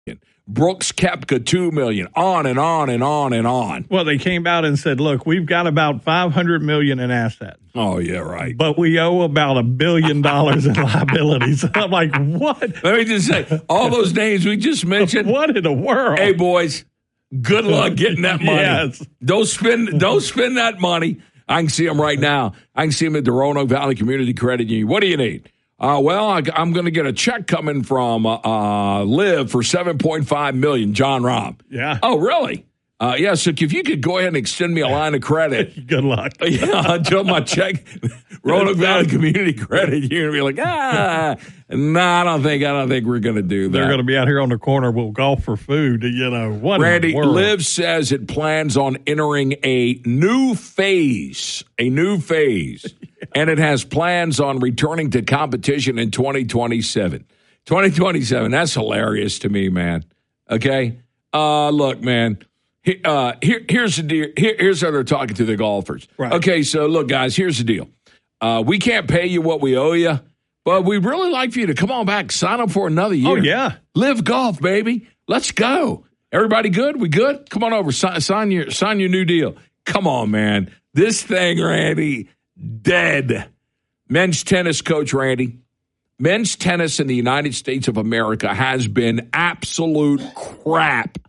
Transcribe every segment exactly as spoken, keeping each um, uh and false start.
Brooks Koepka, two million dollars, on and on and on and on. Well, they came out and said, look, we've got about five hundred million dollars in assets. Oh, yeah, right. But we owe about a billion dollars in liabilities. I'm like, what? Let me just say, all those names we just mentioned. What in the world? Hey, boys, good luck getting that money. Yes. Don't spend, don't spend that money. I can see them right now. I can see them at the Roanoke Valley Community Credit Union. What do you need? Uh, well, I, I'm going to get a check coming from uh, uh, Liv for seven point five million dollars, John Robb. Yeah. Oh, really? Uh, yeah, so if you could go ahead and extend me a line of credit. Good luck. Yeah, until my check, Roanoke Valley Community Credit, you're going to be like, ah, no, I don't think, I don't think we're going to do that. They're going to be out here on the corner. We'll golf for food. You know, what Randy, in the world? Liv says it plans on entering a new phase, a new phase, yeah. And it has plans on returning to competition in twenty twenty-seven. twenty twenty-seven, that's hilarious to me, man. Okay? Uh, look, man. Uh, here, here's the deal. Here, here's how they're talking to the golfers. Right. Okay, so look, guys, here's the deal. Uh, we can't pay you what we owe you, but we'd really like for you to come on back, sign up for another year. Oh, yeah. Live golf, baby. Let's go. Everybody good? We good? Come on over. Sign, sign your sign your new deal. Come on, man. This thing, Randy, dead. Men's tennis coach, Randy. Men's tennis in the United States of America has been absolute crap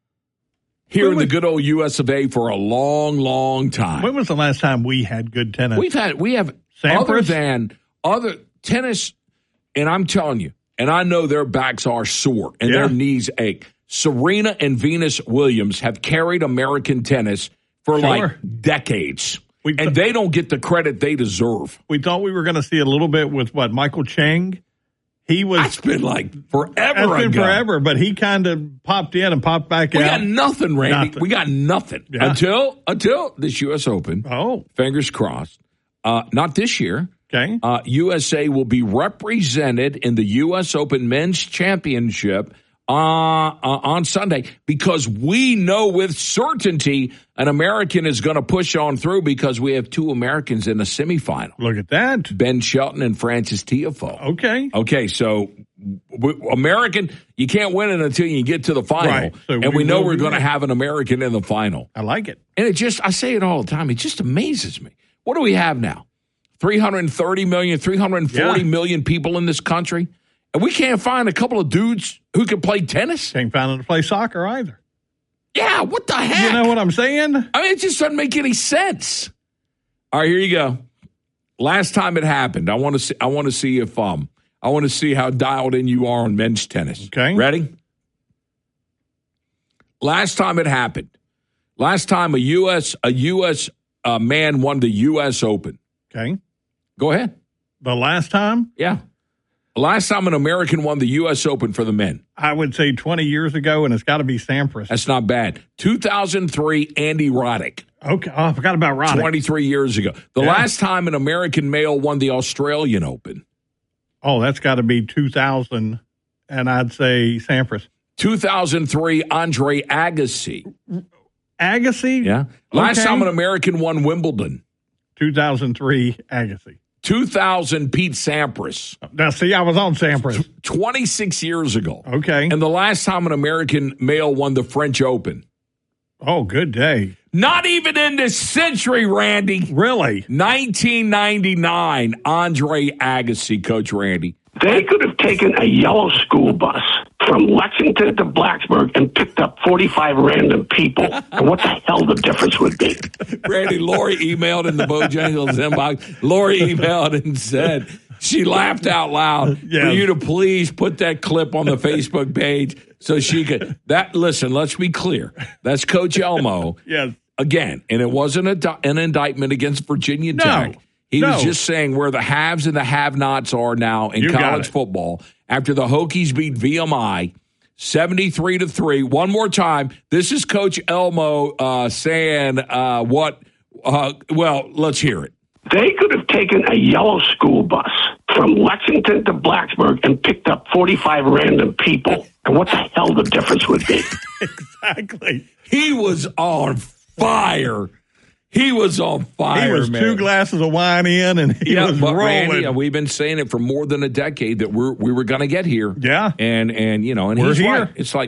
here when in the was, good old U S of A for a long, long time. When was the last time we had good tennis? We've had, we have, Sampras? other than, other tennis, and I'm telling you, and I know their backs are sore and yeah. their knees ache. Serena and Venus Williams have carried American tennis for sure. like decades. We th- and they don't get the credit they deserve. We thought we were going to see a little bit with, what, Michael Chang? He was. That's been like forever That's been ago. forever, but he kind of popped in and popped back we out. We got nothing, Randy. Nothing. We got nothing Yeah. until until this U S Open. Oh, fingers crossed. Uh, not this year. Okay. Uh, U S A will be represented in the U S Open Men's Championship uh, uh, on Sunday because we know with certainty an American is going to push on through because we have two Americans in the semifinal. Look at that. Ben Shelton and Francis Tiafoe. Okay. Okay, so w- American, you can't win it until you get to the final. Right. So and we, we know will we're be going to there. have an American in the final. I like it. And it just, I say it all the time, it just amazes me. What do we have now? three hundred thirty million, three hundred forty yeah. million people in this country, and we can't find a couple of dudes who can play tennis? Can't find them to play soccer either. Yeah, what the heck? You know what I'm saying? I mean, it just doesn't make any sense. All right, here you go. Last time it happened, I want to see. I want to see if um, I want to see how dialed in you are on men's tennis. Okay, ready? Last time it happened. Last time a U S a U S uh, man won the U S Open. Okay, go ahead. The last time? Yeah. Last time an American won the U S Open for the men. I would say twenty years ago, and it's got to be Sampras. That's not bad. two thousand three, Andy Roddick. Okay. Oh, I forgot about Roddick. twenty-three years ago. The yeah. last time an American male won the Australian Open. Oh, that's got to be two thousand, and I'd say Sampras. two thousand three, Andre Agassi. Agassi? Yeah. Last okay. time an American won Wimbledon. two thousand three, Agassi. two thousand, Pete Sampras. Now, see, I was on Sampras. twenty-six years ago. Okay. And the last time an American male won the French Open. Oh, good day. Not even in this century, Randy. Really? nineteen ninety-nine, Andre Agassi, Coach Randy. They could have taken a yellow school bus from Lexington to Blacksburg and picked up forty-five random people. And what the hell the difference would be? Randy, Lori emailed in the Bojangles inbox. Lori emailed and said she laughed out loud yes. for you to please put that clip on the Facebook page so she could. That listen, let's be clear. That's Coach Elmo. Yes. Again, and it wasn't a, an indictment against Virginia No. Tech. He no. was just saying where the haves and the have-nots are now in You college football after the Hokies beat V M I seventy-three to three. One more time. This is Coach Elmo uh, saying uh, what, uh, well, let's hear it. They could have taken a yellow school bus from Lexington to Blacksburg and picked up forty-five random people. And what the hell the difference would be? Exactly. He was on fire. He was on fire, He was man. two glasses of wine in, and he yeah, was but rolling. Randy, we've been saying it for more than a decade that we're we were going to get here. Yeah, and and you know, and we're he's here. right. It's like